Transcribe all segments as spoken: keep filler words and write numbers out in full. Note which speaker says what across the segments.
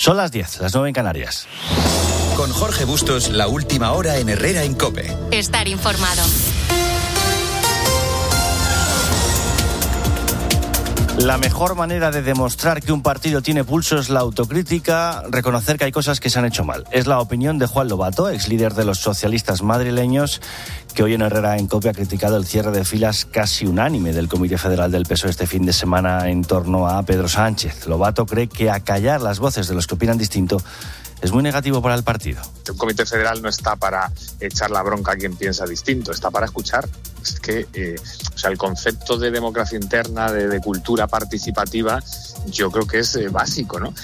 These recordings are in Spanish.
Speaker 1: Son las diez, las nueve en Canarias.
Speaker 2: Con Jorge Bustos, la última hora en Herrera en COPE.
Speaker 3: Estar informado.
Speaker 1: La mejor manera de demostrar que un partido tiene pulso es la autocrítica, reconocer que hay cosas que se han hecho mal. Es la opinión de Juan Lobato, ex líder de los socialistas madrileños, que hoy en Herrera en COPE ha criticado el cierre de filas casi unánime del Comité Federal del P S O E este fin de semana en torno a Pedro Sánchez. Lobato cree que acallar las voces de los que opinan distinto es muy negativo para el partido.
Speaker 4: Un comité federal no está para echar la bronca a quien piensa distinto, está para escuchar. Es que eh, o sea, el concepto de democracia interna, de, de cultura participativa, yo creo que es eh, básico, ¿no?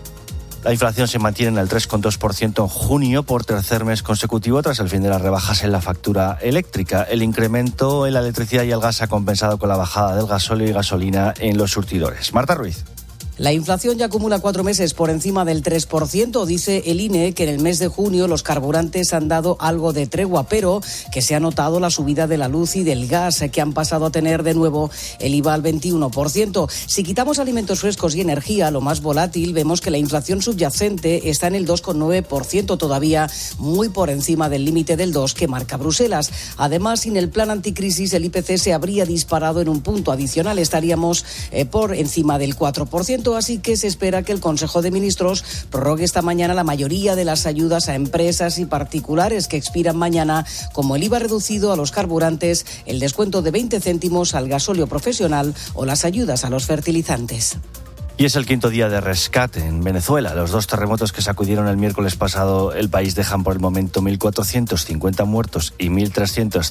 Speaker 1: La inflación se mantiene en el tres coma dos por ciento en junio por tercer mes consecutivo tras el fin de las rebajas en la factura eléctrica. El incremento en la electricidad y el gas ha compensado con la bajada del gasóleo y gasolina en los surtidores. Marta Ruiz.
Speaker 5: La inflación ya acumula cuatro meses por encima del tres por ciento. Dice el I N E que en el mes de junio los carburantes han dado algo de tregua, pero que se ha notado la subida de la luz y del gas, que han pasado a tener de nuevo el I V A al veintiuno por ciento. Si quitamos alimentos frescos y energía, lo más volátil, vemos que la inflación subyacente está en el dos coma nueve por ciento, todavía muy por encima del límite del dos que marca Bruselas. Además, sin el plan anticrisis, el I P C se habría disparado en un punto adicional. Estaríamos eh, por encima del cuatro por ciento. Así que se espera que el Consejo de Ministros prorrogue esta mañana la mayoría de las ayudas a empresas y particulares que expiran mañana, como el I V A reducido a los carburantes, el descuento de veinte céntimos al gasóleo profesional o las ayudas a los fertilizantes.
Speaker 1: Y es el quinto día de rescate en Venezuela. Los dos terremotos que sacudieron el miércoles pasado el país dejan por el momento mil cuatrocientos cincuenta muertos y mil trescientos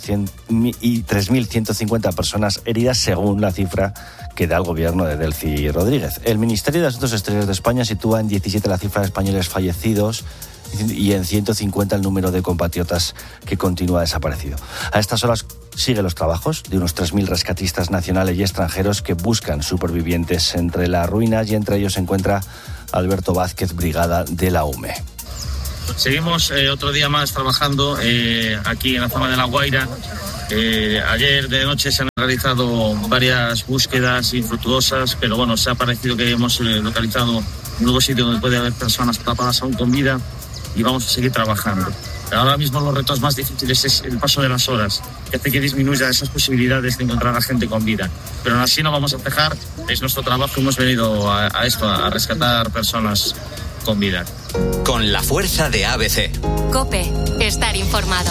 Speaker 1: y tres mil ciento cincuenta personas heridas, según la cifra que da el gobierno de Delcy Rodríguez. El Ministerio de Asuntos Exteriores de España sitúa en diecisiete la cifra de españoles fallecidos y en ciento cincuenta el número de compatriotas que continúa desaparecido. A estas horas siguen los trabajos de unos tres mil rescatistas nacionales y extranjeros que buscan supervivientes entre las ruinas, y entre ellos se encuentra Alberto Vázquez, brigada de la U M E.
Speaker 6: Seguimos eh, otro día más trabajando eh, aquí en la zona de La Guaira. Eh, ayer de noche se han realizado varias búsquedas infructuosas, pero bueno, se ha parecido que hemos eh, localizado un nuevo sitio donde puede haber personas atrapadas aún con vida, y vamos a seguir trabajando. Pero ahora mismo los retos más difíciles es el paso de las horas, que hace que disminuya esas posibilidades de encontrar a gente con vida. Pero aún así no vamos a dejar, es nuestro trabajo, hemos venido a, a esto, a rescatar personas con vida.
Speaker 2: Con la fuerza de A B C.
Speaker 3: COPE, estar informado.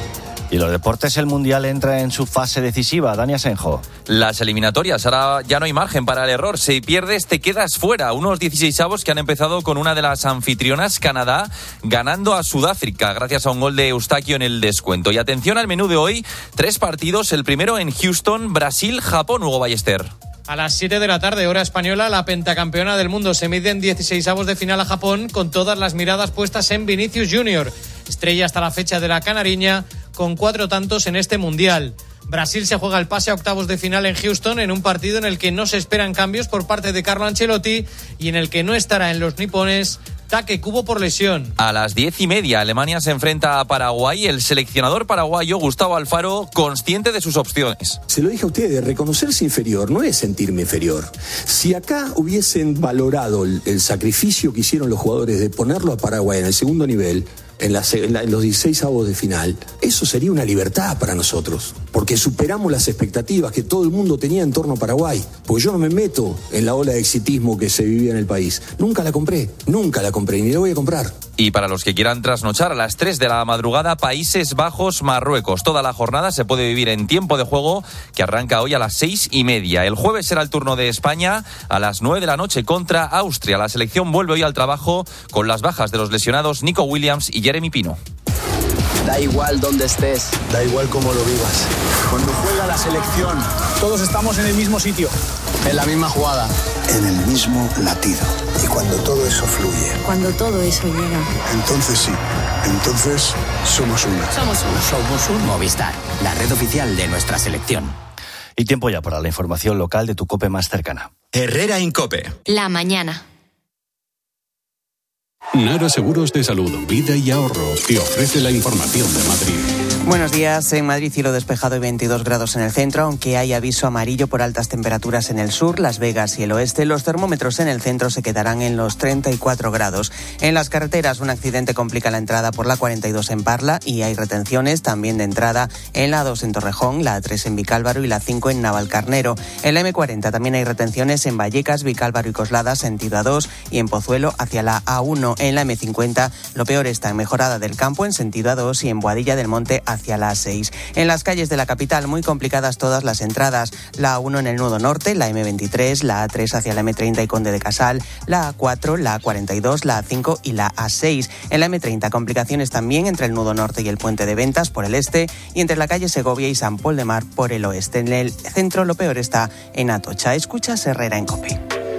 Speaker 1: Y los deportes, el Mundial entra en su fase decisiva. Dani Asenjo.
Speaker 7: Las eliminatorias, ahora ya no hay margen para el error. Si pierdes, te quedas fuera. Unos dieciseisavos que han empezado con una de las anfitrionas, Canadá, ganando a Sudáfrica gracias a un gol de Eustaquio en el descuento. Y atención al menú de hoy, tres partidos. El primero en Houston, Brasil, Japón, Hugo Ballester.
Speaker 8: A las siete de la tarde, hora española, la pentacampeona del mundo se mide en dieciseisavos de final a Japón, con todas las miradas puestas en Vinicius Junior, estrella hasta la fecha de la canariña, con cuatro tantos en este Mundial. Brasil se juega el pase a octavos de final en Houston, en un partido en el que no se esperan cambios por parte de Carlo Ancelotti y en el que no estará en los nipones Take Kubo por lesión.
Speaker 7: A las diez y media, Alemania se enfrenta a Paraguay. El seleccionador paraguayo, Gustavo Alfaro, consciente de sus opciones.
Speaker 9: Se lo dije a ustedes, reconocerse inferior no es sentirme inferior. Si acá hubiesen valorado el, el sacrificio que hicieron los jugadores de ponerlo a Paraguay en el segundo nivel, en, la, en, la, en los dieciseisavos de final, eso sería una libertad para nosotros, porque superamos las expectativas que todo el mundo tenía en torno a Paraguay, porque yo no me meto en la ola de exitismo que se vivía en el país. Nunca la compré, nunca la compré, ni la voy a comprar.
Speaker 7: Y para los que quieran trasnochar, a las tres de la madrugada, Países Bajos, Marruecos. Toda la jornada se puede vivir en tiempo de juego, que arranca hoy a las seis y media. El jueves será el turno de España a las nueve de la noche contra Austria. La selección vuelve hoy al trabajo con las bajas de los lesionados Nico Williams y Jeremy Pino.
Speaker 10: Da igual dónde estés,
Speaker 11: da igual cómo lo vivas.
Speaker 10: Cuando juega la selección,
Speaker 11: todos estamos en el mismo sitio,
Speaker 10: en la misma jugada,
Speaker 11: en el mismo latido. Y cuando todo eso fluye,
Speaker 12: cuando todo eso llega,
Speaker 11: entonces sí, entonces somos uno.
Speaker 12: Somos uno.
Speaker 13: Somos un Movistar, la red oficial de nuestra selección.
Speaker 1: Y tiempo ya para la información local de tu COPE más cercana.
Speaker 2: Herrera en COPE.
Speaker 3: La mañana.
Speaker 14: Nara Seguros de Salud, Vida y Ahorro te ofrece la información de Madrid.
Speaker 12: Buenos días. En Madrid cielo despejado y veintidós grados en el centro, aunque hay aviso amarillo por altas temperaturas en el sur, Las Vegas y el oeste. Los termómetros en el centro se quedarán en los treinta y cuatro grados. En las carreteras, un accidente complica la entrada por la cuarenta y dos en Parla y hay retenciones también de entrada en la dos en Torrejón, la tres en Vicálvaro y la cinco en Navalcarnero. En la eme cuarenta también hay retenciones en Vallecas, Vicálvaro y Coslada, sentido A dos, y en Pozuelo hacia la A uno. En la eme cincuenta lo peor está en Mejorada del Campo en sentido A dos y en Boadilla del Monte hacia la A seis. En las calles de la capital, muy complicadas todas las entradas. La A uno en el nudo norte, la eme veintitrés, la A tres hacia la eme treinta y Conde de Casal, la A cuatro, la A cuarenta y dos, la A cinco y la A seis. En la eme treinta, complicaciones también entre el nudo norte y el puente de Ventas por el este y entre la calle Segovia y San Pol de Mar por el oeste. En el centro, lo peor está en Atocha. Escuchas Herrera en COPE.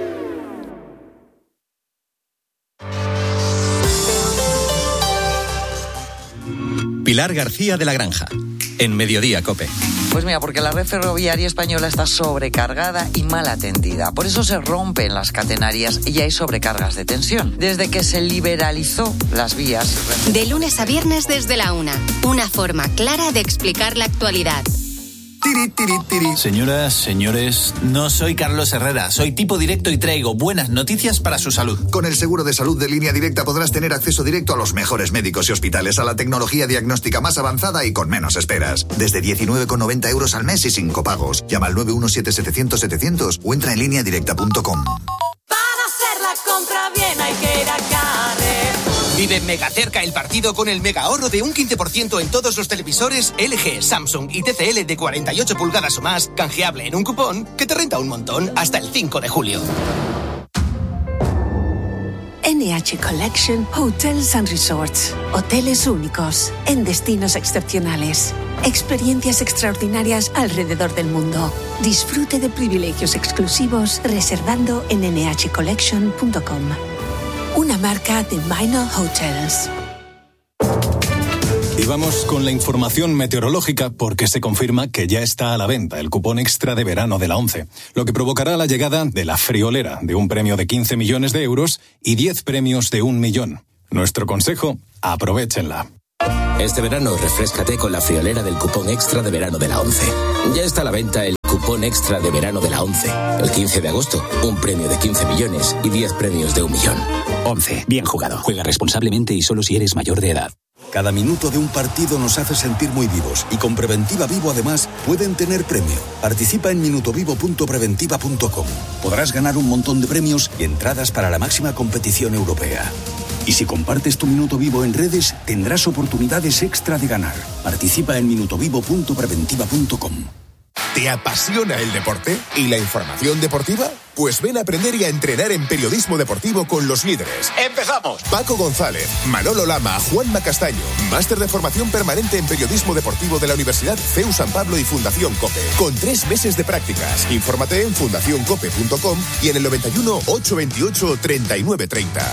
Speaker 2: Pilar García de la Granja, en Mediodía COPE.
Speaker 14: Pues mira, porque la red ferroviaria española está sobrecargada y mal atendida. Por eso se rompen las catenarias y hay sobrecargas de tensión. Desde que se liberalizó las vías...
Speaker 3: De lunes a viernes desde la una. Una forma clara de explicar la actualidad.
Speaker 15: Tiri, tiri, tiri. Señoras, señores, no soy Carlos Herrera, soy tipo directo y traigo buenas noticias para su salud.
Speaker 16: Con el seguro de salud de Línea Directa podrás tener acceso directo a los mejores médicos y hospitales, a la tecnología diagnóstica más avanzada y con menos esperas. Desde diecinueve con noventa euros al mes y sin copagos. Llama al nueve uno siete setecientos setecientos o entra en línea directa punto com.
Speaker 17: Para hacer la compra bien hay que ir a Carrefour.
Speaker 18: Vive mega cerca el partido con el mega ahorro de un quince por ciento en todos los televisores L G, Samsung y T C L de cuarenta y ocho pulgadas o más, canjeable en un cupón que te renta un montón hasta el cinco de julio.
Speaker 19: N H Collection Hotels and Resorts. Hoteles únicos en destinos excepcionales. Experiencias extraordinarias alrededor del mundo. Disfrute de privilegios exclusivos reservando en ene hache collection punto com. Una marca de Minor Hotels.
Speaker 20: Y vamos con la información meteorológica porque se confirma que ya está a la venta el cupón extra de verano de la ONCE, lo que provocará la llegada de la friolera de un premio de quince millones de euros y diez premios de un millón. Nuestro consejo, aprovéchenla.
Speaker 21: Este verano refréscate con la friolera del cupón extra de verano de la ONCE. Ya está a la venta el cupón extra de verano de la ONCE. El quince de agosto, un premio de quince millones y diez premios de un millón.
Speaker 13: ONCE, bien jugado. Juega responsablemente y solo si eres mayor de edad.
Speaker 22: Cada minuto de un partido nos hace sentir muy vivos y con Preventiva Vivo además pueden tener premio. Participa en minutovivo punto preventiva punto com. Podrás ganar un montón de premios y entradas para la máxima competición europea. Y si compartes tu Minuto Vivo en redes, tendrás oportunidades extra de ganar. Participa en minutovivo punto preventiva punto com.
Speaker 23: ¿Te apasiona el deporte y la información deportiva? Pues ven a aprender y a entrenar en periodismo deportivo con los líderes. ¡Empezamos! Paco González, Manolo Lama, Juanma Castaño. Máster de formación permanente en periodismo deportivo de la Universidad C E U San Pablo y Fundación COPE. Con tres meses de prácticas. Infórmate en fundación cope punto com y en el noventa y uno, ochocientos veintiocho, treinta y nueve treinta.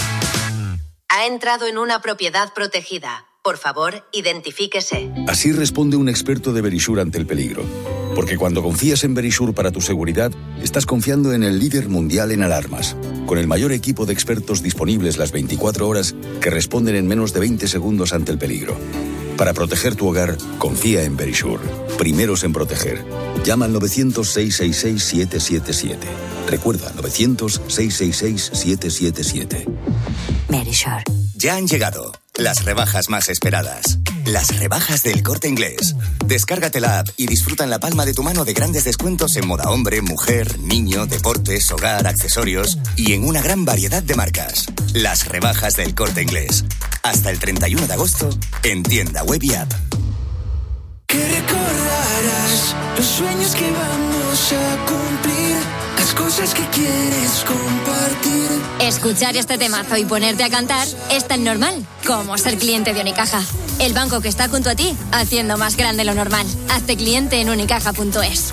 Speaker 24: Ha entrado en una propiedad protegida. Por favor, identifíquese.
Speaker 22: Así responde un experto de Verisure ante el peligro. Porque cuando confías en Verisure para tu seguridad, estás confiando en el líder mundial en alarmas. Con el mayor equipo de expertos disponibles las veinticuatro horas que responden en menos de veinte segundos ante el peligro. Para proteger tu hogar, confía en Verisure. Primeros en proteger. Llama al novecientos, seiscientos sesenta y seis, siete siete siete. Recuerda, novecientos, seiscientos sesenta y seis, siete siete siete.
Speaker 19: Verisure.
Speaker 2: Ya han llegado las rebajas más esperadas. Las rebajas del Corte Inglés. Descárgate la app y disfruta en la palma de tu mano de grandes descuentos en moda hombre, mujer, niño, deportes, hogar, accesorios y en una gran variedad de marcas. Las rebajas del Corte Inglés. Hasta el treinta y uno de agosto en tienda web y app.
Speaker 17: Que recordarás los sueños que vamos a cumplir, las cosas que quieres compartir.
Speaker 3: Escuchar este temazo y ponerte a cantar es tan normal como ser cliente de Unicaja. El banco que está junto a ti, haciendo más grande lo normal. Hazte cliente en unicaja punto es.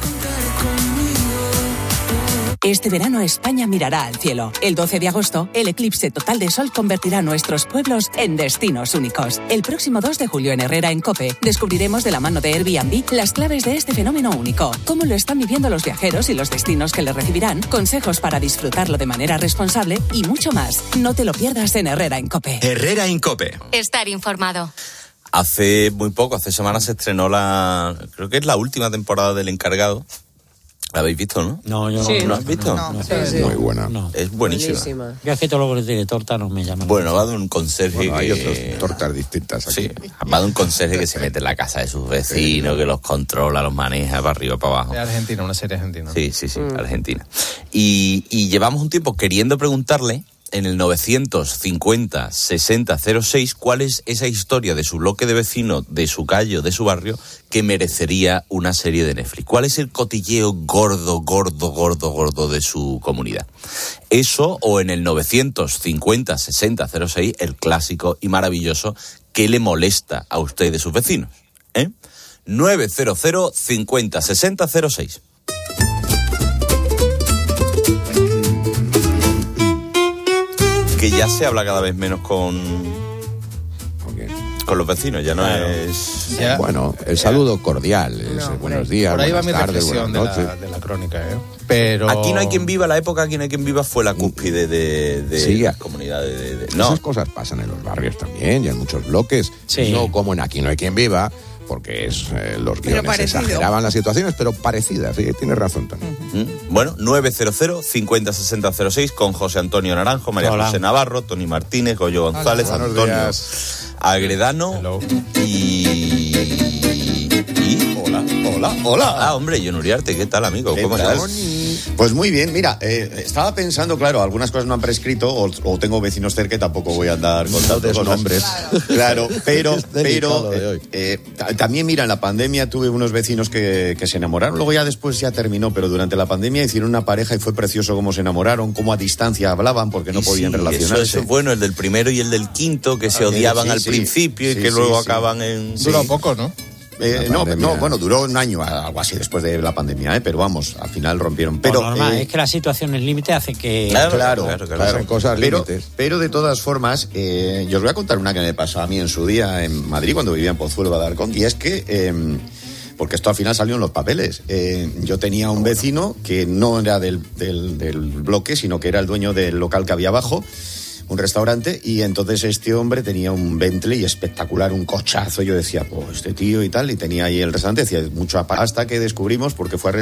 Speaker 25: Este verano España mirará al cielo. El doce de agosto, el eclipse total de sol convertirá nuestros pueblos en destinos únicos. El próximo dos de julio en Herrera en COPE, descubriremos de la mano de Airbnb las claves de este fenómeno único, cómo lo están viviendo los viajeros y los destinos que le recibirán, consejos para disfrutarlo de manera responsable y mucho más. No te lo pierdas en Herrera en COPE.
Speaker 2: Herrera en COPE.
Speaker 3: Estar informado.
Speaker 4: Hace muy poco, hace semanas se estrenó la, creo que es la última temporada del Encargado. ¿La habéis visto, no?
Speaker 5: No, yo
Speaker 4: sí,
Speaker 5: no.
Speaker 4: ¿No has visto?
Speaker 5: No, no.
Speaker 4: Sí, sí.
Speaker 5: Muy buena.
Speaker 4: No. Es buenísima. buenísima.
Speaker 5: Yo es que todo lo que tiene torta no me llama.
Speaker 4: Bueno, va de un conserje
Speaker 6: bueno, hay
Speaker 4: que...
Speaker 6: otras tortas distintas aquí.
Speaker 4: Sí, va de un conserje que se mete en la casa de sus vecinos, sí, que los controla, los maneja para arriba, para abajo.
Speaker 8: Es Argentina, una serie argentina.
Speaker 4: Sí, sí, sí, mm. Argentina. Y, y llevamos un tiempo queriendo preguntarle en el novecientos cincuenta sesenta cero seis cuál es esa historia de su bloque de vecinos, de su calle, de su barrio, que merecería una serie de Netflix. ¿Cuál es el cotilleo gordo, gordo, gordo, gordo de su comunidad? Eso, o en el novecientos cincuenta sesenta cero seis, el clásico y maravilloso, ¿qué le molesta a usted de sus vecinos? ¿Eh? novecientos cincuenta sesenta cero seis. Que ya se habla cada vez menos con con los vecinos, ya no claro. es...
Speaker 6: Ya. Bueno, el saludo cordial, es, no, buenos días,
Speaker 8: por ahí
Speaker 6: buenas
Speaker 8: va mi
Speaker 6: tardes, buenas
Speaker 8: de
Speaker 6: noches.
Speaker 8: La, de la crónica, ¿eh? Pero...
Speaker 4: Aquí no hay quien viva, la época Aquí no hay quien viva fue la cúspide de, de sí, las comunidades. De, de,
Speaker 6: no. Esas cosas pasan en los barrios también, y en muchos bloques, sí. No como en Aquí no hay quien viva, porque es eh, los guiones exageraban las situaciones, pero parecidas, sí, tienes razón también.
Speaker 4: Uh-huh. Bueno, novecientos cincuenta sesenta cero seis con José Antonio Naranjo, María Hola. José Navarro, Tony Martínez, Goyo González, Hola. Antonio días. Agredano Hello. y... y...
Speaker 9: Hola, hola, hola.
Speaker 4: Ah, hombre, John Uriarte, ¿qué tal, amigo?
Speaker 9: ¿Qué
Speaker 4: ¿Cómo
Speaker 9: tal?
Speaker 4: estás?
Speaker 9: Pues muy bien, mira, eh, estaba pensando, claro, algunas cosas no han prescrito, o, o tengo vecinos cerca y tampoco voy a andar contando cosas.
Speaker 6: Nombres.
Speaker 9: Claro, pero, pero eh, eh, también, mira, en la pandemia tuve unos vecinos que, que se enamoraron, luego ya después ya terminó, pero durante la pandemia hicieron una pareja y fue precioso cómo se enamoraron, cómo a distancia hablaban porque no y podían sí, relacionarse.
Speaker 4: Eso, eso es bueno, el del primero y el del quinto, que se ah, odiaban sí, al sí, principio sí, y que sí, luego sí, acaban en...
Speaker 8: Duró sí. poco, ¿no?
Speaker 9: Eh, no, no, bueno, duró un año, algo así, después de la pandemia, ¿eh? Pero vamos, al final rompieron. Pero
Speaker 5: bueno, normal,
Speaker 9: eh,
Speaker 5: es que la situación en límite hace que...
Speaker 9: Claro, claro, claro, claro,
Speaker 6: claro. Son cosas
Speaker 9: pero,
Speaker 6: límites.
Speaker 9: Pero de todas formas, eh, yo os voy a contar una que me pasó a mí en su día en Madrid, cuando vivía en Pozuelo de Alarcón, y es que... Eh, porque esto al final salió en los papeles. Eh, yo tenía un vecino que no era del, del, del bloque, sino que era el dueño del local que había abajo, un restaurante, y entonces este hombre tenía un Bentley espectacular, un cochazo. Yo decía, pues este tío y tal, y tenía ahí el restaurante, decía, mucho hasta que descubrimos, porque fue a